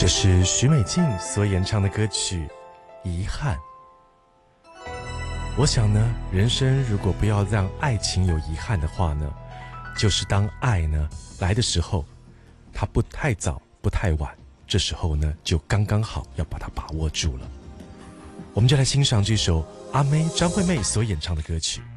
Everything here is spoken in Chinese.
这是许美静所演唱的歌曲《遗憾》。我想呢，人生如果不要让爱情有遗憾的话呢，就是当爱呢来的时候，它不太早不太晚，这时候呢就刚刚好，要把它把握住了。我们就来欣赏这首阿妹张惠妹所演唱的歌曲。